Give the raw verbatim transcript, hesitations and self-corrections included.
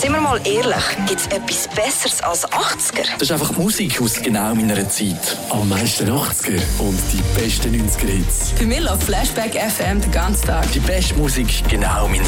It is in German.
Sind wir mal ehrlich, gibt es etwas Besseres als achtziger? Das ist einfach Musik aus genau meiner Zeit. Am meisten achtziger und die besten neunziger Hits. Für mich läuft Flashback F M den ganzen Tag. Die beste Musik genau mein